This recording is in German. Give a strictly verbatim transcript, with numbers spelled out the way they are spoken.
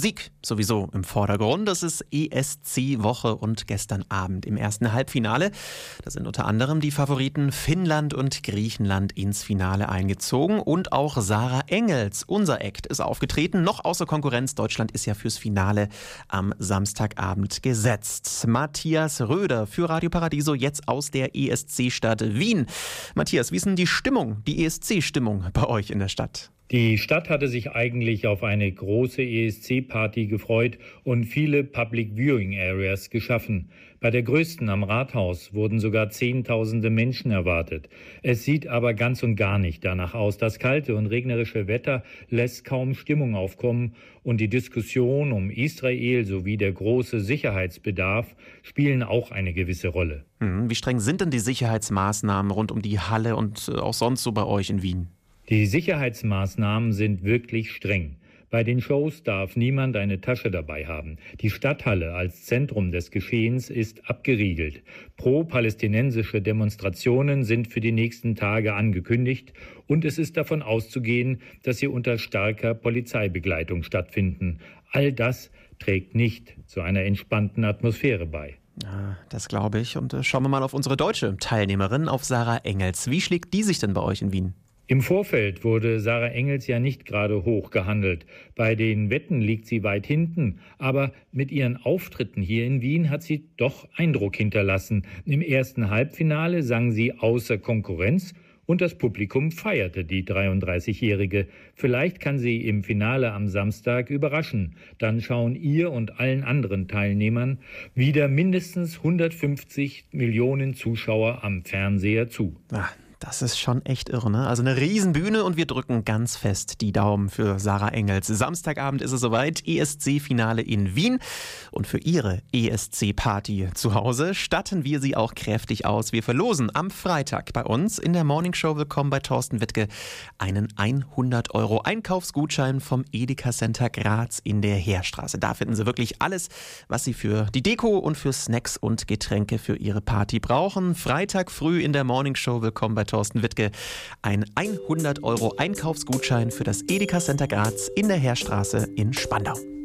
Musik sowieso im Vordergrund. Das ist E S C-Woche und gestern Abend im ersten Halbfinale. Da sind unter anderem die Favoriten Finnland und Griechenland ins Finale eingezogen. Und auch Sarah Engels, unser Act, ist aufgetreten. Noch außer Konkurrenz. Deutschland ist ja fürs Finale am Samstagabend gesetzt. Matthias Röder für Radio Paradiso, jetzt aus der E S C-Stadt Wien. Matthias, wie ist denn die Stimmung, die E S C-Stimmung bei euch in der Stadt? Die Stadt hatte sich eigentlich auf eine große E S C-Party gefreut und viele Public Viewing Areas geschaffen. Bei der größten am Rathaus wurden sogar Zehntausende Menschen erwartet. Es sieht aber ganz und gar nicht danach aus. Das kalte und regnerische Wetter lässt kaum Stimmung aufkommen und die Diskussion um Israel sowie der große Sicherheitsbedarf spielen auch eine gewisse Rolle. Hm, wie streng sind denn die Sicherheitsmaßnahmen rund um die Halle und auch sonst so bei euch in Wien? Die Sicherheitsmaßnahmen sind wirklich streng. Bei den Shows darf niemand eine Tasche dabei haben. Die Stadthalle als Zentrum des Geschehens ist abgeriegelt. Pro-palästinensische Demonstrationen sind für die nächsten Tage angekündigt und es ist davon auszugehen, dass sie unter starker Polizeibegleitung stattfinden. All das trägt nicht zu einer entspannten Atmosphäre bei. Ja, das glaube ich. Und äh, schauen wir mal auf unsere deutsche Teilnehmerin, auf Sarah Engels. Wie schlägt die sich denn bei euch in Wien? Im Vorfeld wurde Sarah Engels ja nicht gerade hoch gehandelt. Bei den Wetten liegt sie weit hinten. Aber mit ihren Auftritten hier in Wien hat sie doch Eindruck hinterlassen. Im ersten Halbfinale sang sie außer Konkurrenz und das Publikum feierte die dreiunddreißigjährige. Vielleicht kann sie im Finale am Samstag überraschen. Dann schauen ihr und allen anderen Teilnehmern wieder mindestens hundertfünfzig Millionen Zuschauer am Fernseher zu. Ah. Das ist schon echt irre, ne? Also eine Riesenbühne und wir drücken ganz fest die Daumen für Sarah Engels. Samstagabend ist es soweit, E S C-Finale in Wien. Und für ihre E S C-Party zu Hause statten wir sie auch kräftig aus. Wir verlosen am Freitag bei uns in der Morningshow Willkommen bei Thorsten Wittke einen hundert Euro Einkaufsgutschein vom Edeka Center Graz in der Heerstraße. Da finden Sie wirklich alles, was Sie für die Deko und für Snacks und Getränke für Ihre Party brauchen. Freitag früh in der Morningshow Willkommen bei Thorsten Wittke ein hundert Euro Einkaufsgutschein für das Edeka Center Graz in der Heerstraße in Spandau.